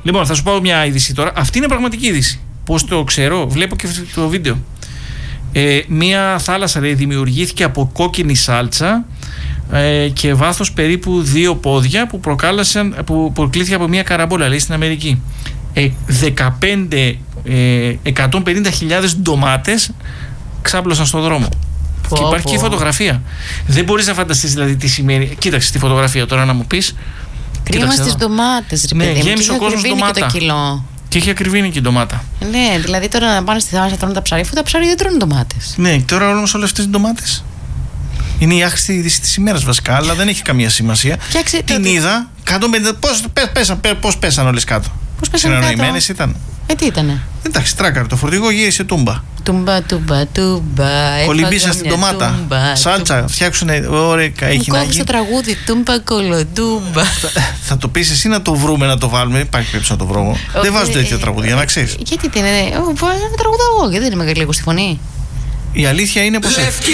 Λοιπόν, θα σου πω μια είδηση τώρα. Αυτή είναι πραγματική είδηση. Πώς το ξέρω, βλέπω και το βίντεο. Μια θάλασσα, λέει, δημιουργήθηκε από κόκκινη σάλτσα και βάθος περίπου 2 πόδια που προκλήθηκε από μια καραμπόλα, λέει, στην Αμερική. 150.000 ντομάτες ξάπλωσαν στον δρόμο. Και υπάρχει και η φωτογραφία. Δεν μπορείς να φανταστείς δηλαδή τι σημαίνει. Κοίταξε τη φωτογραφία τώρα να μου πεις. Κρίμα στις ντομάτες, ρε παιδί μου. Γέμισε ο κόσμος ντομάτα. Και έχει ακριβήνει και η ντομάτα. Ναι, δηλαδή τώρα να πάνε στη θάλασσα να τρώνε τα ψάρια, αφού τα ψάρια δεν τρώνε ντομάτες. Ναι, τώρα όμως όλες αυτές οι ντομάτες είναι η άχρηστη είδηση της ημέρας βασικά, αλλά δεν έχει καμία σημασία. Την είδα, 150. Πώς πέσαν όλες κάτω? Συνεννοημένες ήταν. Τι ήτανε? Εντάξει, τράκαρε το φορτηγό, γύρισε τούμπα. Τούμπα. Κολυμπήσαν στην ντομάτα. Σάλτσα, φτιάξουνε. Ωραία, έχει να γίνει. το τραγούδι, τούμπα κολοτούμπα. Θα το πεις εσύ να το βρούμε, να το βάλουμε. Υπάρχει περίπτωση να το βρω. Δεν βάζω τέτοια τραγούδια, να ξέρεις. Γιατί δεν είναι? Τραγουδάω εγώ, γιατί δεν είμαι λίγο στη φωνή. Η αλήθεια είναι πως